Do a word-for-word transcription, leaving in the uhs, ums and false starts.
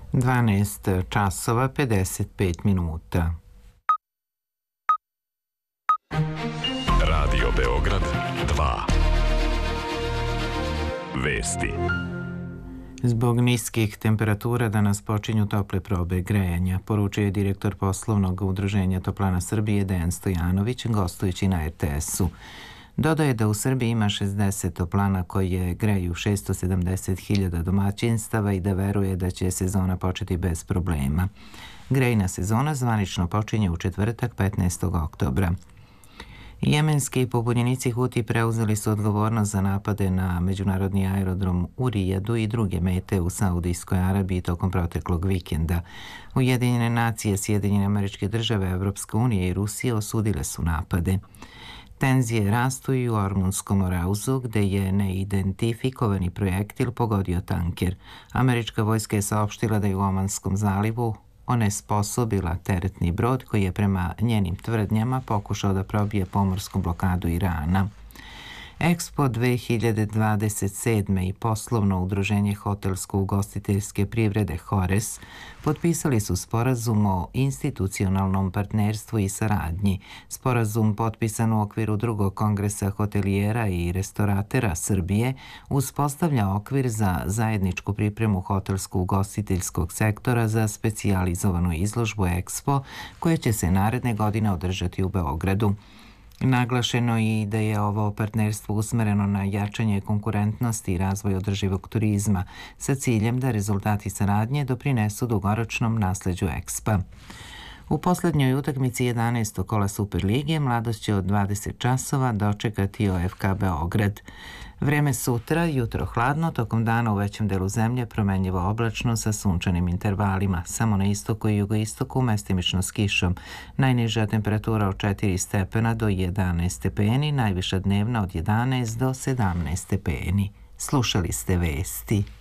dvanaest časova pedeset pet minuta. Radio Beograd dva. Vesti. Zbog niskih temperatura danas počinju tople probe grejanja, poručio je direktor poslovnog udruženja Toplana Srbije Dejan Stojanović, gostujući na er te esu. Dodaje da u Srbiji ima šezdeset toplana koje greju šesto sedamdeset hiljada domaćinstava i da veruje da će sezona početi bez problema. Grejna sezona zvanično počinje u četvrtak petnaestog oktobra. Jemenski pobunjenici Huti preuzeli su odgovornost za napade na međunarodni aerodrom u Rijadu i druge mete u Saudijskoj Arabiji tokom proteklog vikenda. Ujedinjene nacije, Sjedinjene Američke Države, Evropska unija i Rusija osudile su napade. Tenzije rastu i u Ormunskom orauzu, gde je neidentifikovani projektil pogodio tanker. Američka vojska je saopštila da je u Omanskom zalivu onesposobila teretni brod koji je prema njenim tvrdnjama pokušao da probije pomorsku blokadu Irana. Expo dve hiljade dvadeset sedme i poslovno udruženje hotelsko-ugostiteljske privrede Hores potpisali su sporazum o institucionalnom partnerstvu i saradnji. Sporazum potpisan u okviru drugog kongresa hotelijera i restoratera Srbije uspostavlja okvir za zajedničku pripremu hotelsko-ugostiteljskog sektora za specijalizovanu izložbu Expo koja će se naredne godine održati u Beogradu. Naglašeno je i da je ovo partnerstvo usmereno na jačanje konkurentnosti i razvoj održivog turizma sa ciljem da rezultati saradnje doprinesu dugoročnom nasleđu Expa. U poslednjoj utakmici jedanaestog kola Superlige Mladost će od dvadeset časova dočekati o ef ka Beograd. Vreme sutra, jutro hladno, tokom dana u većem delu zemlje promenljivo oblačno sa sunčanim intervalima. Samo na istoku i jugoistoku mestimično s kišom. Najniža temperatura od četiri stepena do jedanaest stepeni, najviša dnevna od jedanaest do sedamnaest stepeni. Slušali ste vesti.